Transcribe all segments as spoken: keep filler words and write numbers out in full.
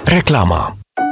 Reklama.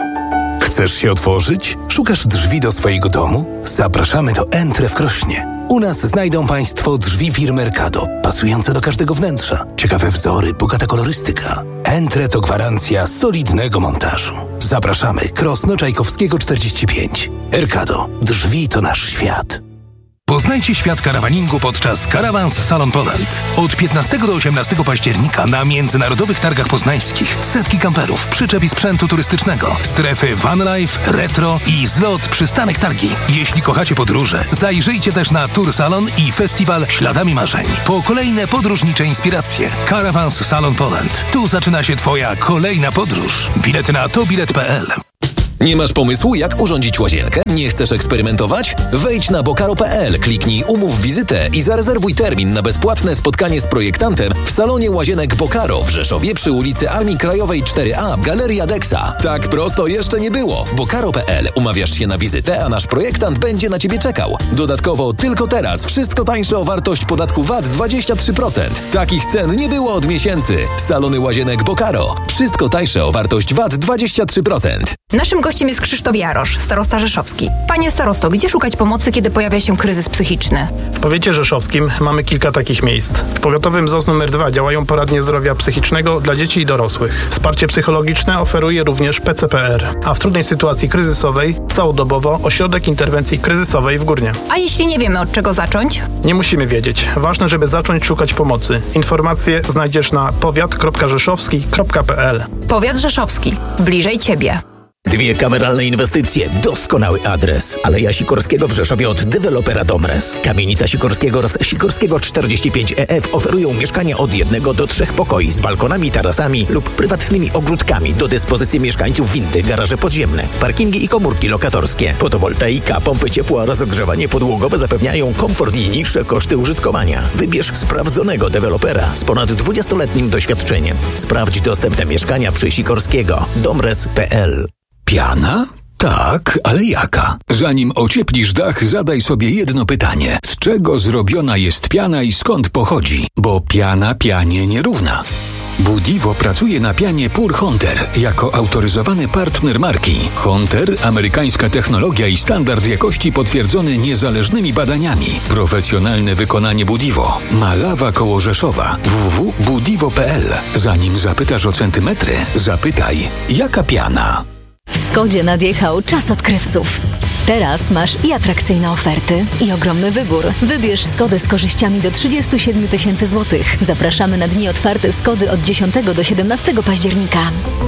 Chcesz się otworzyć? Szukasz drzwi do swojego domu? Zapraszamy do Entre w Krośnie. U nas znajdą Państwo drzwi firmy Erkado, pasujące do każdego wnętrza. Ciekawe wzory, bogata kolorystyka. Entre to gwarancja solidnego montażu. Zapraszamy. Krosno Czajkowskiego czterdzieści pięć. Erkado. Drzwi to nasz świat. Poznajcie świat karawaningu podczas Caravans Salon Poland. Od piętnastego do osiemnastego października na międzynarodowych targach poznańskich setki kamperów, przyczep i sprzętu turystycznego, strefy van life, retro i zlot przystanek targi. Jeśli kochacie podróże, zajrzyjcie też na Tour Salon i festiwal Śladami Marzeń. Po kolejne podróżnicze inspiracje. Caravans Salon Poland. Tu zaczyna się Twoja kolejna podróż. Bilety na tobilet kropka p l. Nie masz pomysłu, jak urządzić łazienkę? Nie chcesz eksperymentować? Wejdź na bokaro kropka p l, kliknij umów wizytę i zarezerwuj termin na bezpłatne spotkanie z projektantem w salonie łazienek Bokaro w Rzeszowie przy ulicy Armii Krajowej cztery a, Galeria Dexa. Tak prosto jeszcze nie było. bokaro kropka p l. Umawiasz się na wizytę, a nasz projektant będzie na Ciebie czekał. Dodatkowo tylko teraz wszystko tańsze o wartość podatku V A T dwadzieścia trzy procent. Takich cen nie było od miesięcy. Salony łazienek Bokaro. Wszystko tańsze o wartość V A T dwadzieścia trzy procent. Naszym gościem jest Krzysztof Jarosz, starosta rzeszowski. Panie starosto, gdzie szukać pomocy, kiedy pojawia się kryzys psychiczny? W powiecie rzeszowskim mamy kilka takich miejsc. W powiatowym Z O S numer dwa działają poradnie zdrowia psychicznego dla dzieci i dorosłych. Wsparcie psychologiczne oferuje również P C P R, a w trudnej sytuacji kryzysowej całodobowo Ośrodek Interwencji Kryzysowej w Górnie. A jeśli nie wiemy, od czego zacząć? Nie musimy wiedzieć. Ważne, żeby zacząć szukać pomocy. Informacje znajdziesz na powiat kropka rzeszowski kropka p l. Powiat rzeszowski. Bliżej Ciebie. Dwie kameralne inwestycje, doskonały adres. Aleja Sikorskiego w Rzeszowie od dewelopera Domres. Kamienica Sikorskiego oraz Sikorskiego czterdzieści pięć E F oferują mieszkania od jednego do trzech pokoi z balkonami, tarasami lub prywatnymi ogródkami. Do dyspozycji mieszkańców windy, garaże podziemne, parkingi i komórki lokatorskie. Fotowoltaika, pompy ciepła oraz ogrzewanie podłogowe zapewniają komfort i niższe koszty użytkowania. Wybierz sprawdzonego dewelopera z ponad dwudziestoletnim doświadczeniem. Sprawdź dostępne mieszkania przy Sikorskiego. domres kropka p l. Piana? Tak, ale jaka? Zanim ocieplisz dach, zadaj sobie jedno pytanie. Z czego zrobiona jest piana i skąd pochodzi? Bo piana pianie nierówna. Budivo pracuje na pianie Pure Hunter jako autoryzowany partner marki. Hunter, amerykańska technologia i standard jakości potwierdzony niezależnymi badaniami. Profesjonalne wykonanie Budivo. Malawa koło Rzeszowa. w w w kropka budivo kropka p l. Zanim zapytasz o centymetry, zapytaj, jaka piana? W Skodzie nadjechał czas odkrywców. Teraz masz i atrakcyjne oferty, i ogromny wybór. Wybierz Skodę z korzyściami do trzydzieści siedem tysięcy złotych. Zapraszamy na dni otwarte Skody od dziesiątego do siedemnastego października.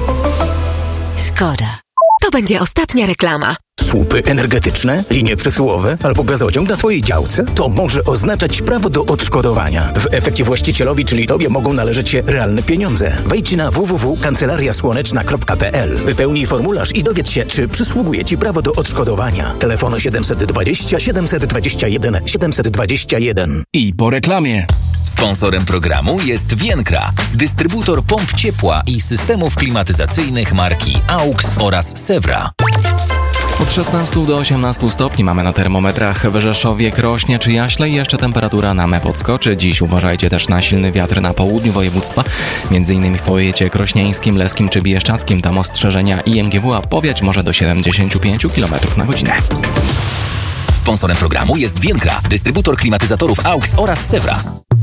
Skoda. To będzie ostatnia reklama. Słupy energetyczne, linie przesyłowe albo gazociąg na Twojej działce? To może oznaczać prawo do odszkodowania. W efekcie właścicielowi, czyli Tobie, mogą należeć się realne pieniądze. Wejdź na w w w kropka kancelaria słoneczna kropka p l. Wypełnij formularz i dowiedz się, czy przysługuje Ci prawo do odszkodowania. Telefon siedemset dwadzieścia siedemset dwadzieścia jeden siedemset dwadzieścia jeden. I po reklamie. Sponsorem programu jest Vienkra, dystrybutor pomp ciepła i systemów klimatyzacyjnych marki AUX oraz Sewra. Od szesnastu do osiemnastu stopni mamy na termometrach w Rzeszowie, Krośnie czy Jaśle i jeszcze temperatura na M E podskoczy. Dziś uważajcie też na silny wiatr na południu województwa, między innymi w powiecie krośnieńskim, leskim czy bieszczadzkim. Tam ostrzeżenia I M G W, a powiać może do siedemdziesiąt pięć kilometrów na godzinę. Sponsorem programu jest Vienkra, dystrybutor klimatyzatorów AUX oraz Sewra.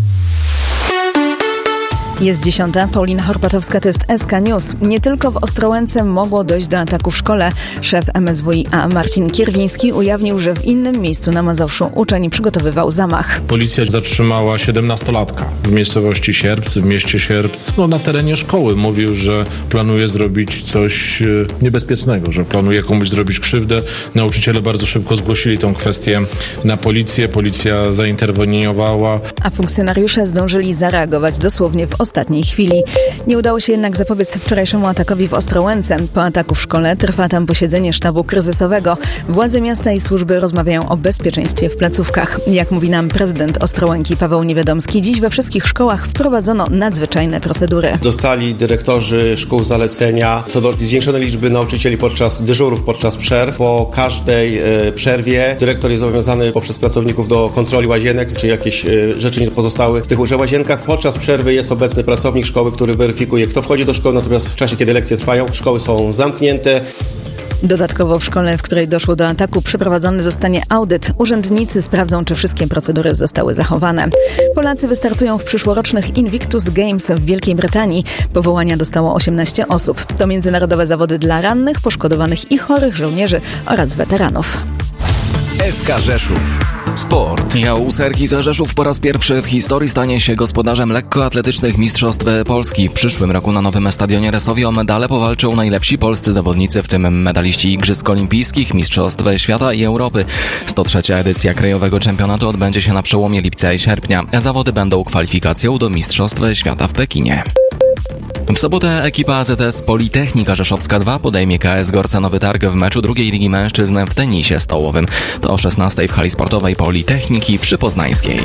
Jest dziesiąta. Paulina Horpatowska, to jest S K News. Nie tylko w Ostrołęce mogło dojść do ataku w szkole. Szef M S W i A Marcin Kierwiński ujawnił, że w innym miejscu na Mazowszu uczeń przygotowywał zamach. Policja zatrzymała siedemnastolatka w miejscowości Sierpc, w mieście Sierpc, no na terenie szkoły. Mówił, że planuje zrobić coś niebezpiecznego, że planuje komuś zrobić krzywdę. Nauczyciele bardzo szybko zgłosili tą kwestię na policję. Policja zainterweniowała. A funkcjonariusze zdążyli zareagować dosłownie w ostatniej chwili. Nie udało się jednak zapobiec wczorajszemu atakowi w Ostrołęce. Po ataku w szkole trwa tam posiedzenie sztabu kryzysowego. Władze miasta i służby rozmawiają o bezpieczeństwie w placówkach. Jak mówi nam prezydent Ostrołęki Paweł Niewiadomski, dziś we wszystkich szkołach wprowadzono nadzwyczajne procedury. Dostali dyrektorzy szkół zalecenia co do zwiększonej liczby nauczycieli podczas dyżurów, podczas przerw. Po każdej e, przerwie dyrektor jest zobowiązany poprzez pracowników do kontroli łazienek, czy jakieś e, rzeczy nie pozostały w tych łazienkach. Podczas przerwy jest obecny obecny pracownik szkoły, który weryfikuje, kto wchodzi do szkoły, natomiast w czasie, kiedy lekcje trwają, szkoły są zamknięte. Dodatkowo w szkole, w której doszło do ataku, przeprowadzony zostanie audyt. Urzędnicy sprawdzą, czy wszystkie procedury zostały zachowane. Polacy wystartują w przyszłorocznych Invictus Games w Wielkiej Brytanii. Powołania dostało osiemnaście osób. To międzynarodowe zawody dla rannych, poszkodowanych i chorych żołnierzy oraz weteranów. S K Rzeszów. Sport. Jał Serki z Rzeszów po raz pierwszy w historii stanie się gospodarzem lekkoatletycznych Mistrzostw Polski. W przyszłym roku na nowym stadionie Resowi o medale powalczą najlepsi polscy zawodnicy, w tym medaliści Igrzysk Olimpijskich, Mistrzostw Świata i Europy. sto trzecia edycja krajowego czempionatu odbędzie się na przełomie lipca i sierpnia. Zawody będą kwalifikacją do Mistrzostw Świata w Pekinie. W sobotę ekipa A Z S Politechnika Rzeszowska dwa podejmie K S Gorce Nowy Targ w meczu drugiej ligi mężczyzn w tenisie stołowym. To o szesnastej w hali sportowej Politechniki przy Poznańskiej.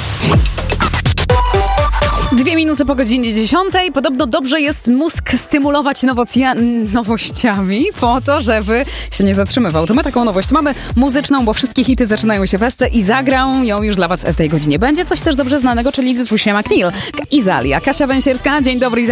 Dwie minuty po godzinie dziesiątej. Podobno dobrze jest mózg stymulować nowocja- nowościami po to, żeby się nie zatrzymywał. To my taką nowość mamy muzyczną, bo wszystkie hity zaczynają się wesce i zagrał ją już dla was w tej godzinie. Będzie coś też dobrze znanego, czyli Litwusie McNeil. Izalia. Kasia Węsierska, dzień dobry.